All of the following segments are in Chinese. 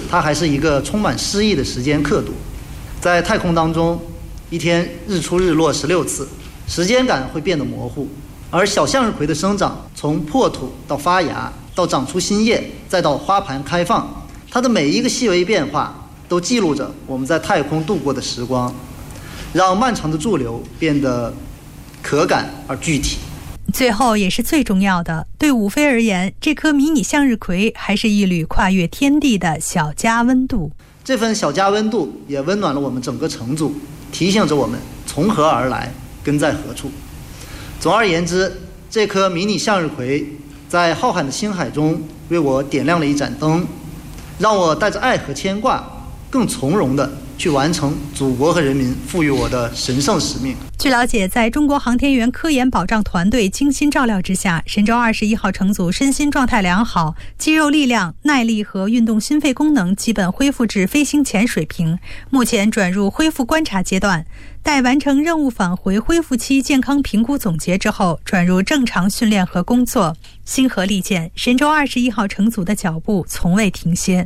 它还是一个充满诗意的时间刻度。在太空当中，一天日出日落16次，时间感会变得模糊。而小向日葵的生长，从破土到发芽，到长出新叶，再到花盘开放，它的每一个细微变化都记录着我们在太空度过的时光，让漫长的驻留变得可感而具体。 最后也是最重要的，对伍飞而言，这颗迷你向日葵还是一缕跨越天地的小家温度。 这份小家温度也温暖了我们整个乘组，提醒着我们从何而来，根在何处。总而言之，这颗迷你向日葵在浩瀚的星海中为我点亮了一盏灯，让我带着爱和牵挂，更从容地去完成祖国和人民赋予我的神圣使命。 据了解，在中国航天员科研保障团队精心照料之下，神舟21号乘组身心状态良好，肌肉力量、耐力和运动心肺功能基本恢复至飞行前水平，目前转入恢复观察阶段。待完成任务返回恢复期健康评估总结之后，转入正常训练和工作。星河利剑，神舟21号乘组的脚步从未停歇。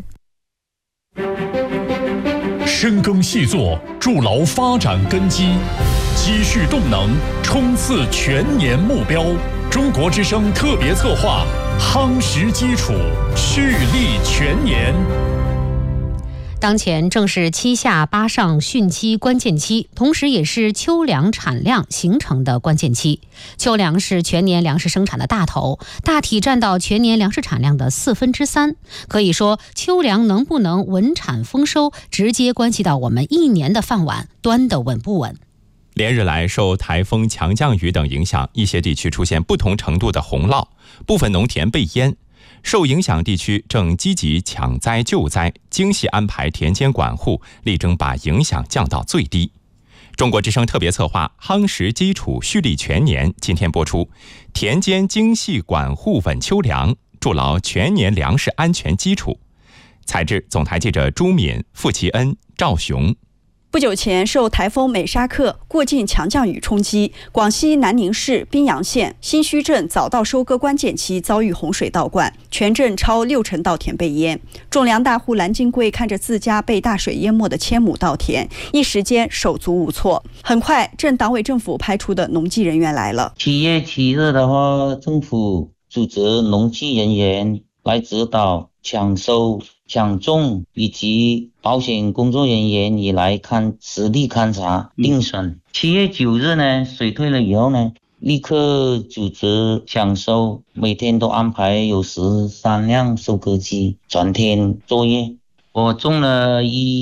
深耕细作，筑牢发展根基，积蓄动能，冲刺全年目标。中国之声特别策划，夯实基础，蓄力全年。 当前正是7下8上汛期关键期，同时也是秋粮产量形成的关键期。秋粮是全年粮食生产的大头，大体占到全年粮食产量的3/4。可以说，秋粮能不能稳产丰收，直接关系到我们一年的饭碗端得稳不稳。 连日来，受台风、强降雨等影响，一些地区出现不同程度的洪涝，部分农田被淹。受影响地区正积极抢灾救灾，精细安排田间管护，力争把影响降到最低。中国之声特别策划夯实基础，蓄力全年今天播出，田间精细管护稳秋粮，筑牢全年粮食安全基础。采制总台记者朱敏、付其恩、赵雄。 不久前，受台风美沙克过境强降雨冲击，广西南宁市宾阳县新圩镇早稻收割关键期遭遇洪水倒灌，全镇超60%稻田被淹。种粮大户蓝金贵看着自家被大水淹没的1000亩稻田，一时间手足无措。很快，镇党委政府派出的农技人员来了。 7月7日的话，政府组织农技人员来指导抢收、抢种，以及保险工作人员也来实地勘察、定损。7月9日呢，水退了以后呢，立刻组织抢收，每天都安排有13辆收割机全天作业。我种了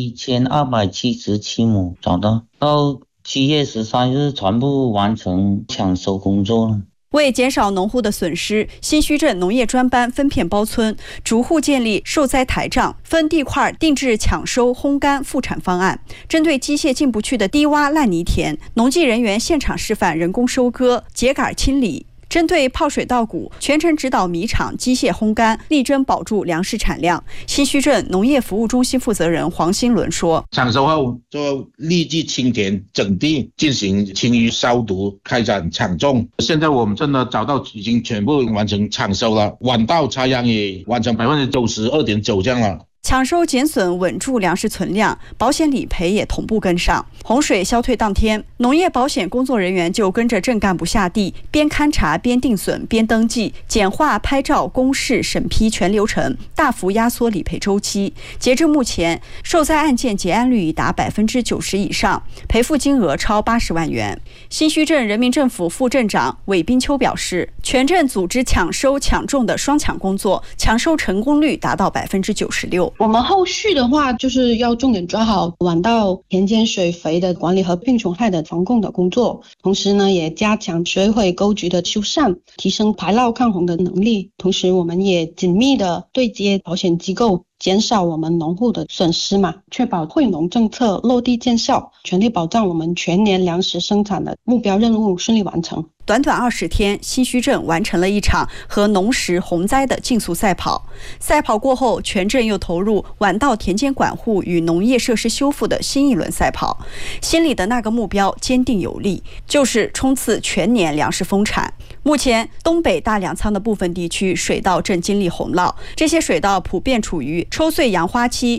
1277亩，找到7月13日全部完成抢收工作了。 为减少农户的损失，新圩镇农业专班分片包村，逐户建立受灾台账，分地块定制抢收、烘干、复产方案。针对机械进不去的低洼烂泥田，农技人员现场示范人工收割、秸秆清理。针对泡水稻谷，全程指导米厂机械烘干，力争保住粮食产量。新圩镇农业服务中心负责人黄新伦说： 抢收后就立即清田整地，进行清淤消毒，开展抢种。现在我们真的找到已经全部完成抢收了，晚稻插秧也完成92.9%这样了。 抢收减损，稳住粮食存量，保险理赔也同步跟上。洪水消退当天，农业保险工作人员就跟着镇干部下地，边勘察边定损边登记，简化拍照、公示、审批全流程，大幅压缩理赔周期。截至目前，受灾案件结案率已达90%以上，赔付金额超80万元。新圩镇人民政府副镇长韦滨秋表示，全镇组织抢收抢种的双抢工作，抢收成功率达到96%。 我们后续的话，就是要重点抓好晚稻田间水肥的管理和病虫害的防控的工作，同时呢，也加强水毁沟渠的修缮，提升排涝抗洪的能力。同时，我们也紧密的对接保险机构，减少我们农户的损失嘛，确保惠农政策落地见效，全力保障我们全年粮食生产的目标任务顺利完成。 短短20天，新圩镇完成了一场和农时洪灾的竞速赛跑。赛跑过后，全镇又投入晚稻田间管护与农业设施修复的新一轮赛跑。心里的那个目标坚定有力，就是冲刺全年粮食丰产。目前，东北大粮仓的部分地区水稻正经历洪涝，这些水稻普遍处于抽穗扬花期，